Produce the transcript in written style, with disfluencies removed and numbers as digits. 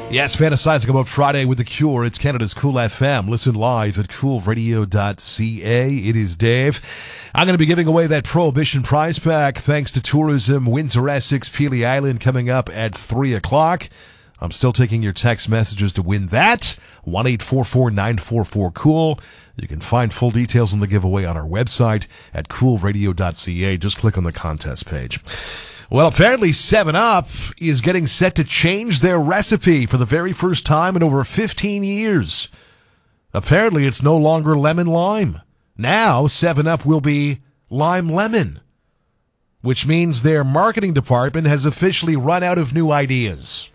Yes, fantasizing about Friday with The Cure. It's Canada's Cool FM. Listen live at coolradio.ca. It is Dave. I'm going to be giving away that Prohibition prize pack thanks to Tourism Windsor Essex Peely Island coming up at 3 o'clock. I'm still taking your text messages to win that. 1-844-944-COOL. You can find full details on the giveaway on our website at coolradio.ca. Just click on the contest page. Well, apparently 7-Up is getting set to change their recipe for the very first time in over 15 years. Apparently it's no longer lemon lime. Now 7-Up will be lime lemon, which means their marketing department has officially run out of new ideas.